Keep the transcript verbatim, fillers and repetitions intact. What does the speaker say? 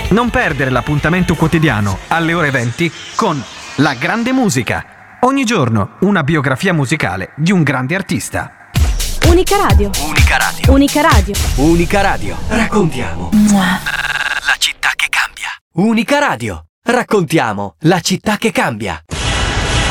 Non perdere l'appuntamento quotidiano alle ore venti con La Grande Musica. Ogni giorno una biografia musicale di un grande artista. Unica Radio. Unica Radio. Unica Radio. Unica Radio. Raccontiamo la città che cambia. Unica Radio. Raccontiamo la città che cambia.